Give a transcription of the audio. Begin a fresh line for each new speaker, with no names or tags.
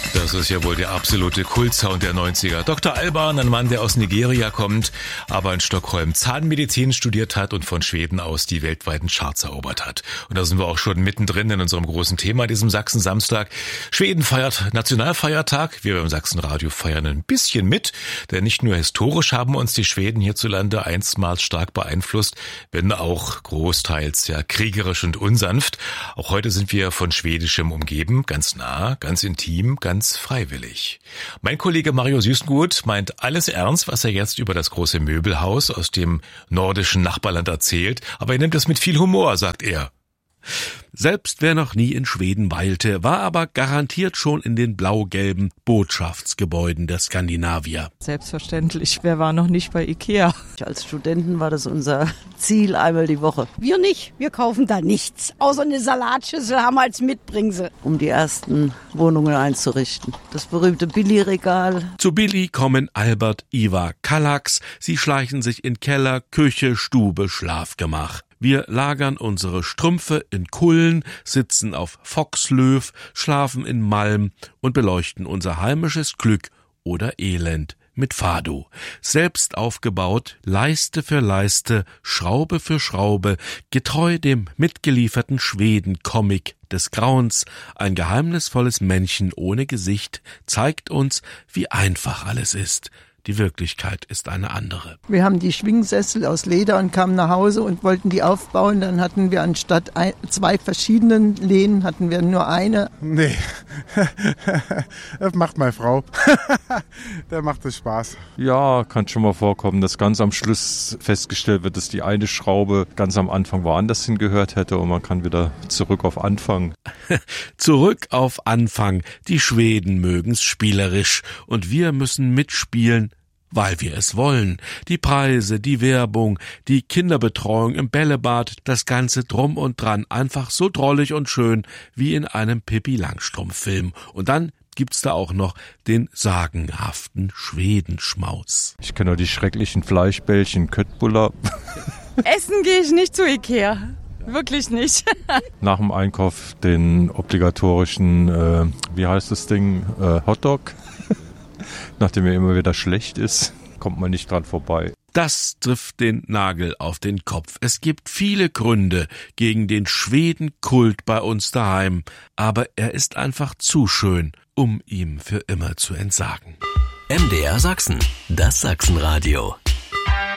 Das ist ja wohl der absolute Kultsound der 90er. Dr. Alban, ein Mann, der aus Nigeria kommt, aber in Stockholm Zahnmedizin studiert hat und von Schweden aus die weltweiten Charts erobert hat. Und da sind wir auch schon mittendrin in unserem großen Thema, diesem Sachsen-Samstag. Schweden feiert Nationalfeiertag. Wir beim Sachsenradio feiern ein bisschen mit, denn nicht nur historisch haben uns die Schweden hierzulande einstmals stark beeinflusst, wenn auch großteils ja kriegerisch und unsanft. Auch heute sind wir von Schwedischem umgeben, ganz nah, ganz intim, ganz freiwillig. Mein Kollege Mario Süßengut meint alles ernst, was er jetzt über das große Möbelhaus aus dem nordischen Nachbarland erzählt, aber er nimmt es mit viel Humor, sagt er.
Selbst wer noch nie in Schweden weilte, war aber garantiert schon in den blau-gelben Botschaftsgebäuden der Skandinavier.
Selbstverständlich, wer war noch nicht bei Ikea?
Als Studenten war das unser Ziel einmal die Woche.
Wir nicht, wir kaufen da nichts, außer eine Salatschüssel haben wir als Mitbringsel.
Um die ersten Wohnungen einzurichten. Das berühmte Billy-Regal.
Zu Billy kommen Albert, Ivar, Kallax. Sie schleichen sich in Keller, Küche, Stube, Schlafgemach. Wir lagern unsere Strümpfe in Kullen, sitzen auf Foxlöw, schlafen in Malm und beleuchten unser heimisches Glück oder Elend mit Fado. Selbst aufgebaut, Leiste für Leiste, Schraube für Schraube, getreu dem mitgelieferten Schweden-Comic des Grauens, ein geheimnisvolles Männchen ohne Gesicht zeigt uns, wie einfach alles ist. Die Wirklichkeit ist eine andere.
Wir haben die Schwingsessel aus Leder und kamen nach Hause und wollten die aufbauen. Dann hatten wir anstatt zwei verschiedenen Lehnen, hatten wir nur eine.
Nee, das macht meine Frau. Der macht es Spaß.
Ja, kann schon mal vorkommen, dass ganz am Schluss festgestellt wird, dass die eine Schraube ganz am Anfang woanders hingehört hätte und man kann wieder zurück auf Anfang.
Zurück auf Anfang. Die Schweden mögen's spielerisch und wir müssen mitspielen, weil wir es wollen. Die Preise, die Werbung, die Kinderbetreuung im Bällebad, das Ganze drum und dran. Einfach so drollig und schön wie in einem Pippi-Langstrumpf-Film. Und dann gibt's da auch noch den sagenhaften Schwedenschmaus.
Ich kenne nur die schrecklichen Fleischbällchen, Köttbullar.
Essen gehe ich nicht zu Ikea. Wirklich nicht.
Nach dem Einkauf den obligatorischen, wie heißt das Ding, Hotdog. Nachdem er immer wieder schlecht ist, kommt man nicht dran vorbei.
Das trifft den Nagel auf den Kopf. Es gibt viele Gründe gegen den Schwedenkult bei uns daheim, aber er ist einfach zu schön, um ihm für immer zu entsagen.
MDR Sachsen, das Sachsenradio.